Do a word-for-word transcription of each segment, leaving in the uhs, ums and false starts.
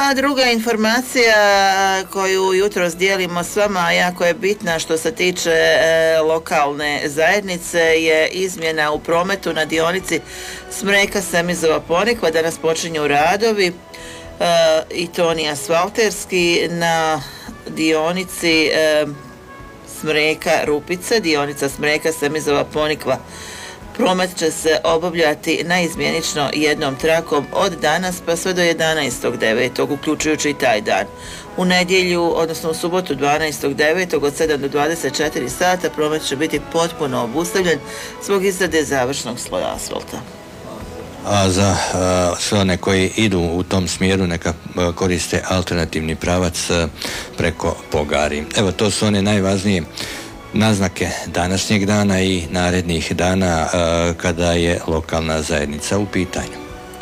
A druga informacija koju jutros dijelimo s vama, a jako je bitna što se tiče e, lokalne zajednice, je izmjena u prometu na dionici Smreka Semizova Ponikva. Danas počinju radovi e, i to oni asfalterski na dionici e, Smreka Rupice, dionica Smreka Semizova Ponikva. Promet će se obavljati naizmjenično jednom trakom od danas pa sve do jedanaestog devetog uključujući i taj dan. U nedjelju, odnosno u subotu dvanaestog devetog od sedam do dvadeset četiri sata promet će biti potpuno obustavljen zbog izrade završnog sloja asfalta. A za a, sve one koji idu u tom smjeru neka a, koriste alternativni pravac a, preko Pogari. Evo, to su one najvažnije naznake današnjeg dana i narednih dana a, kada je lokalna zajednica u pitanju.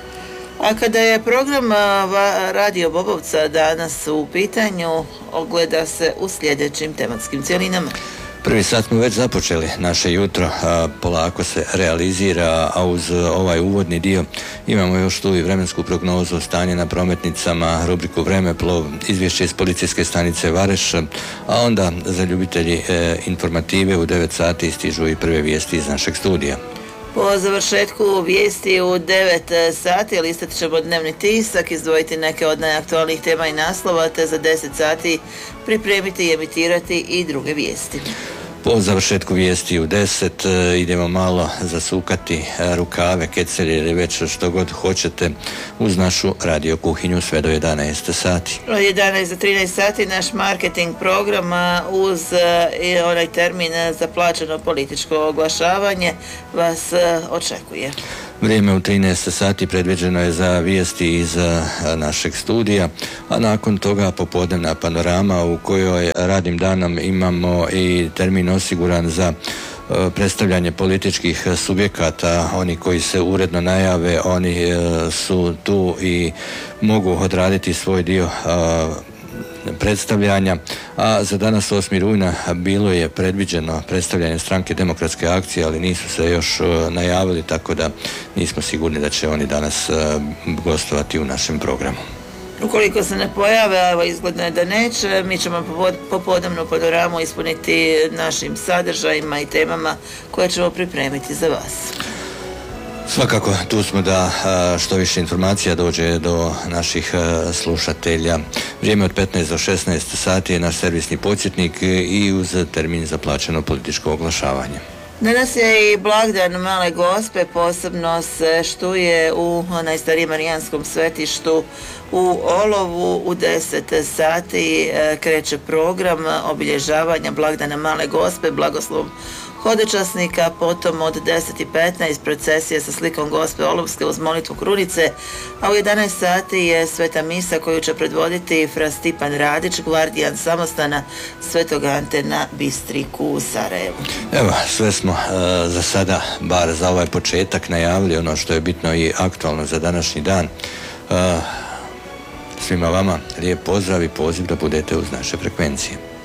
A kada je program a, Radio Bobovca danas u pitanju, ogleda se u sljedećim tematskim cjelinama. Prvi sat smo već započeli naše jutro, a polako se realizira, a uz ovaj uvodni dio imamo još tu i vremensku prognozu, stanje na prometnicama, rubriku Vremeplov, izvješće iz policijske stanice Vareš, a onda za ljubitelji e, informative u devet sati stižu i prve vijesti iz našeg studija. Po završetku vijesti u devet sati listat ćemo dnevni tisak, izdvojiti neke od najaktualnijih tema i naslova, te za deset sati pripremiti i emitirati i druge vijesti. Po završetku vijesti u deset idemo malo zasukati rukave, kecelje ili već što god hoćete uz našu radio kuhinju sve do jedanaest sati. Od jedanaest do trinaest sati naš marketing program uz onaj termin za plaćeno političko oglašavanje vas očekuje. Vrijeme u trinaest sati predviđeno je za vijesti iz našeg studija, a nakon toga popodnevna panorama u kojoj radnim danom imamo i termin osiguran za predstavljanje političkih subjekata. Oni koji se uredno najave, oni su tu i mogu odraditi svoj dio predstavljanja, a za danas osmi rujna bilo je predviđeno predstavljanje Stranke demokratske akcije, ali nisu se još najavili, tako da nismo sigurni da će oni danas gostovati u našem programu. Ukoliko se ne pojave, evo izgledno je da neće, mi ćemo popodnevnu panoramu ispuniti našim sadržajima i temama koje ćemo pripremiti za vas. Svakako, tu smo da što više informacija dođe do naših slušatelja. Vrijeme od petnaest do šesnaest sati je naš servisni podsjetnik i uz termin za plaćeno političko oglašavanje. Danas je i blagdan Male Gospe, posebno se štuje u najstarijem marijanskom svetištu u Olovu. U deset sati kreće program obilježavanja blagdana Male Gospe blagoslovom hodočasnika, potom od deset i petnaest procesija sa slikom Gospe Olovske uz molitvu krunice, a u jedanaest sati je sveta misa koju će predvoditi fra Stipan Radić, gvardijan samostana Svetog Ante na Bistriku u Sarajevu. Evo, sve smo uh, za sada, bar za ovaj početak, najavili ono što je bitno i aktualno za današnji dan. Uh, svima vama lijep pozdrav i poziv da budete uz naše frekvencije.